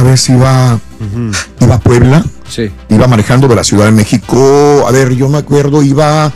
vez iba a Puebla, sí. Iba manejando de la Ciudad de México, a ver, yo me acuerdo, iba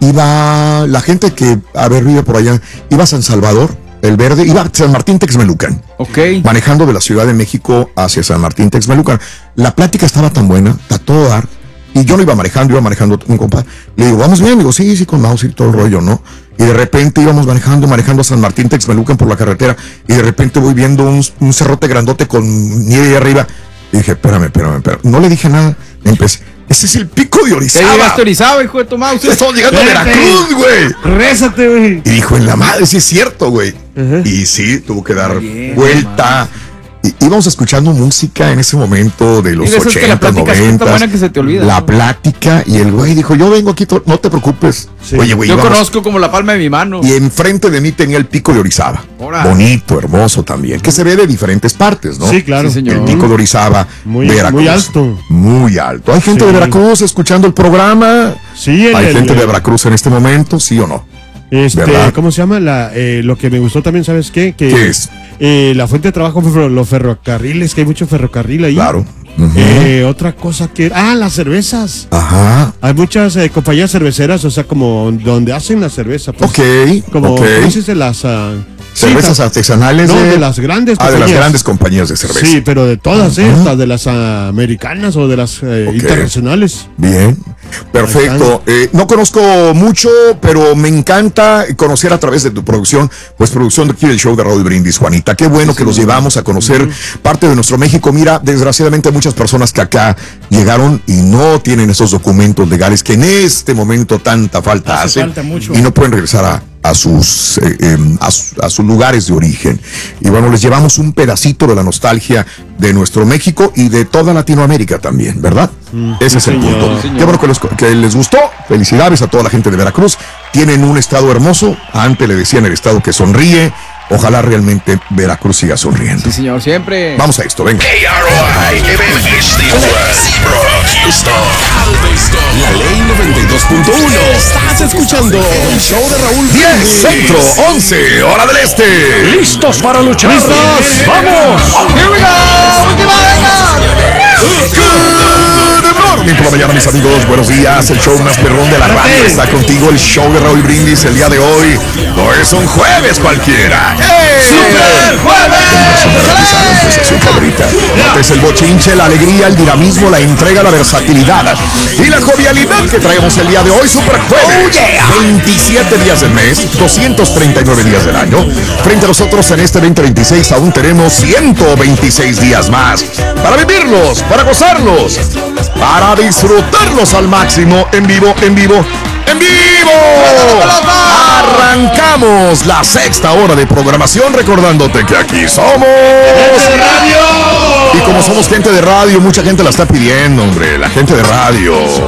la gente que, vive por allá, iba a San Salvador, El Verde, iba a San Martín Texmelucan. Ok. Manejando de la Ciudad de México hacia San Martín Texmelucan. La plática estaba tan buena, a todo dar, y yo no iba manejando un compa. Le digo, ¿vamos bien? Digo, sí, con mouse y todo el rollo, ¿no? Y de repente íbamos manejando a San Martín Texmelucan por la carretera, y de repente voy viendo un cerrote grandote con nieve ahí arriba. Y dije, espérame. No le dije nada. Empecé, ese es el Pico de Orizaba. ¿Ya llegaste a Orizaba, hijo de tu mouse? Estamos llegando a Veracruz, güey. Rézate, güey. Y dijo, en la madre, sí es cierto, güey. Y sí, tuvo que dar vuelta. Íbamos escuchando música en ese momento de los 80, 90. Que se te olvida, la ¿no? plática, y el güey dijo, yo vengo aquí, no te preocupes. Sí. Oye, güey, yo íbamos, conozco como la palma de mi mano. y enfrente de mí tenía el Pico de Orizaba. Ora. Bonito, hermoso también, que se ve de diferentes partes, ¿no? Sí, claro. Sí, señor. El Pico de Orizaba, Muy Veracruz. muy alto. Muy alto. Hay gente de Veracruz escuchando el programa. Sí, Hay gente de Veracruz en este momento, ¿sí o no? ¿Verdad? ¿Cómo se llama? Lo que me gustó también, ¿sabes qué? ¿Qué es? La fuente de trabajo, los ferrocarriles, que hay mucho ferrocarril ahí. Claro. Otra cosa que... las cervezas. Ajá. Hay muchas compañías cerveceras, o sea, como donde hacen la cerveza. Pues, ¿Cómo dices de las... cervezas artesanales. No, de las grandes compañías. De las grandes compañías de cerveza. Sí, pero de todas estas, de las americanas o de las internacionales. Bien, perfecto. No conozco mucho, pero me encanta conocer a través de tu producción, pues producción de aquí del show de Raúl Brindis, Juanita. Qué bueno que los llevamos a conocer parte de nuestro México. Mira, desgraciadamente hay muchas personas que acá llegaron y no tienen esos documentos legales que en este momento tanta falta hacen y no pueden regresar a sus lugares de origen. Y bueno, les llevamos un pedacito de la nostalgia de nuestro México y de toda Latinoamérica también, ¿verdad? Ese es el punto. Qué bueno que les gustó. Felicidades a toda la gente de Veracruz. Tienen un estado hermoso. Antes le decían el estado que sonríe. Ojalá realmente Veracruz siga sonriendo. Sí, señor, siempre. Vamos a esto, venga. La Ley 92.1. Estás escuchando el show de Raúl 10 centro, 11 hora del este. ¿Listos para luchar? ¡Listos! ¡Vamos! ¡Here we go! ¡Última Good morning por la mañana, mis amigos. Buenos días. El show más perrón de la radio está contigo. El show de Raúl Brindis el día de hoy. No es un jueves cualquiera. ¡Super jueves! Su favorita. Es el bochinche, la alegría, el dinamismo, la entrega, la versatilidad y la jovialidad que traemos el día de hoy. Super jueves. 27 días del mes, 239 días del año. Frente a nosotros en este 2026 aún tenemos 126 días más para vivirlos, para gozarlos, para disfrutarlos al máximo, en vivo. Arrancamos la sexta hora de programación, recordándote que aquí somos Radio. Y como somos gente de radio, mucha gente la está pidiendo, hombre. La gente de radio.